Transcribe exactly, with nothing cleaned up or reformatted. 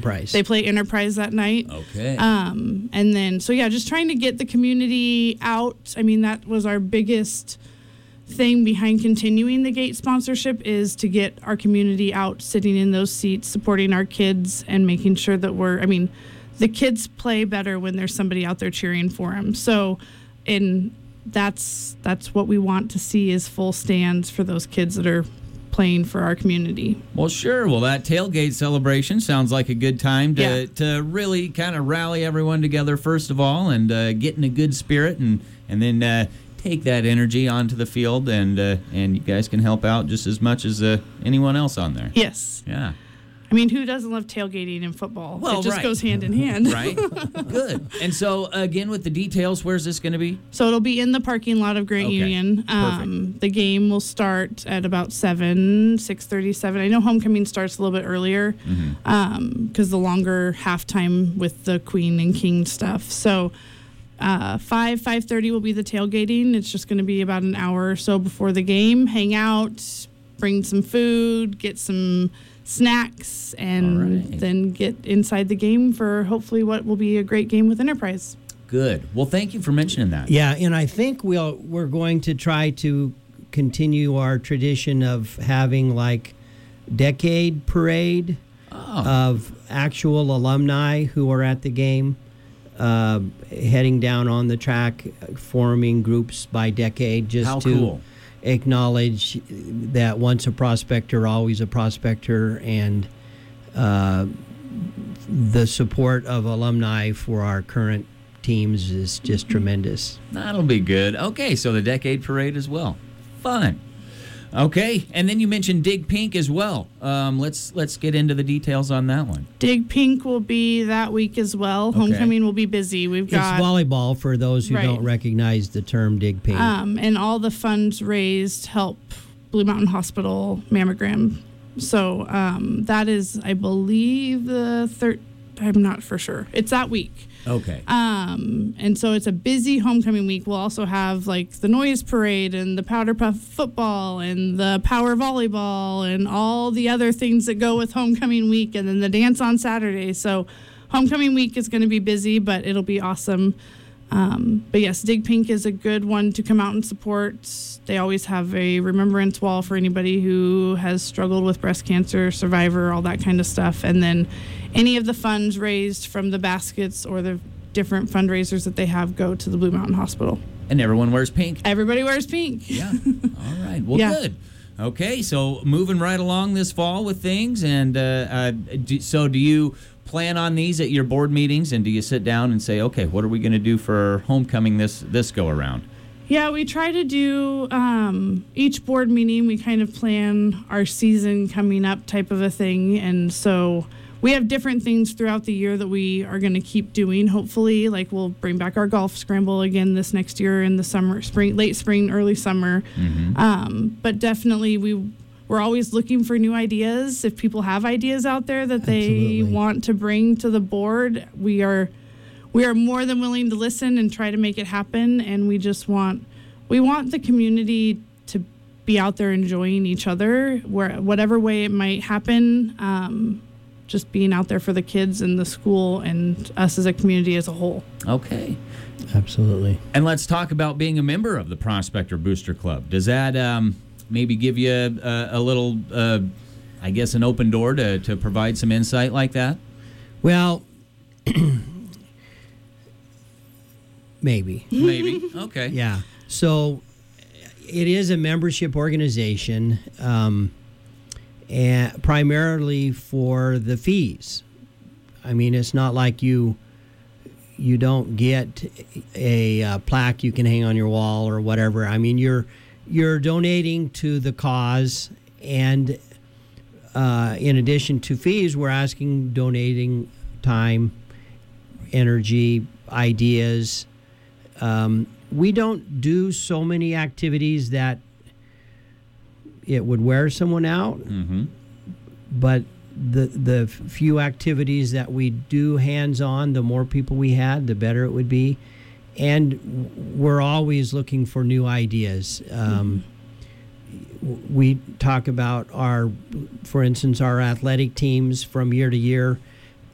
Enterprise. They play Enterprise that night. Okay. Um, and then, so yeah, just trying to get the community out. I mean, that was our biggest thing behind continuing the gate sponsorship, is to get our community out, sitting in those seats, supporting our kids, and making sure that we're, I mean, the kids play better when there's somebody out there cheering for them. So, and that's that's what we want to see, is full stands for those kids that are playing for our community. Well, sure. Well, that tailgate celebration sounds like a good time to, Yeah. to really kind of rally everyone together, first of all, and uh, get in a good spirit, and, and then uh, take that energy onto the field, and uh, and you guys can help out just as much as uh, anyone else on there. Yes. Yeah. I mean, who doesn't love tailgating in football? Well, it just right. goes hand in hand. Right? Good. And so, again, with the details, where's this going to be? So it'll be in the parking lot of Grant Okay. Union. Um, the game will start at about seven, six thirty-seven. I know homecoming starts a little bit earlier because Mm-hmm. um, the longer halftime with the Queen and King stuff. So uh, five, five thirty will be the tailgating. It's just going to be about an hour or so before the game. Hang out, bring some food, get some snacks, and All right. then get inside the game for hopefully what will be a great game with Enterprise. Good. Well, thank you for mentioning that. Yeah, and I think we'll we're going to try to continue our tradition of having like decade parade Oh. of actual alumni who are at the game, uh, heading down on the track, forming groups by decade, just How to cool. acknowledge that once a prospector, always a prospector, and uh, the support of alumni for our current teams is just tremendous. That'll be good. Okay, so the Decade Parade as well. Fun. Okay, and then you mentioned Dig Pink as well. Um, let's let's get into the details on that one. Dig Pink will be that week as well. Okay. Homecoming will be busy. We've It's got volleyball for those who Right. don't recognize the term dig pink. um, and all the funds raised help Blue Mountain Hospital mammogram. So um, that is, I believe, the third. I'm not for sure. It's that week. Okay. Um, and so it's a busy homecoming week. We'll also have like the noise parade and the powder puff football and the power volleyball and all the other things that go with homecoming week, and then the dance on Saturday. So homecoming week is going to be busy, but it'll be awesome. Um, but yes, Dig Pink is a good one to come out and support. They always have a remembrance wall for anybody who has struggled with breast cancer, survivor, all that kind of stuff. And then any of the funds raised from the baskets or the different fundraisers that they have go to the Blue Mountain Hospital. And everyone wears pink. Everybody wears pink. Yeah. All right. Well, Yeah. good. Okay, so moving right along this fall with things, and uh, uh, do, so do you plan on these at your board meetings, and do you sit down and say, okay, what are we going to do for homecoming this this go around? Yeah, we try to do um, each board meeting. We kind of plan our season coming up type of a thing. And so we have different things throughout the year that we are going to keep doing, hopefully. Like we'll bring back our golf scramble again this next year in the summer, spring, late spring, early summer. Mm-hmm. Um, but definitely we, we're always looking for new ideas. If people have ideas out there that they Absolutely. want to bring to the board, we are... We are more than willing to listen and try to make it happen, and we just want we want the community to be out there enjoying each other, where whatever way it might happen. Um, just being out there for the kids and the school and us as a community as a whole. Okay. Absolutely. And let's talk about being a member of the Prospector Booster Club. Does that um, maybe give you a, a little, uh, I guess, an open door to, to provide some insight like that? Well, maybe. Maybe. Okay. Yeah. So it is a membership organization, um, and primarily for the fees. I mean, it's not like you you don't get a, uh plaque you can hang on your wall or whatever. I mean, you're you're donating to the cause, and uh, in addition to fees, we're asking donating time, energy, ideas. Um, we don't do so many activities that it would wear someone out, Mm-hmm. but the the few activities that we do hands-on, the more people we had, the better it would be. And we're always looking for new ideas. Um, we talk about our, for instance, our athletic teams from year to year.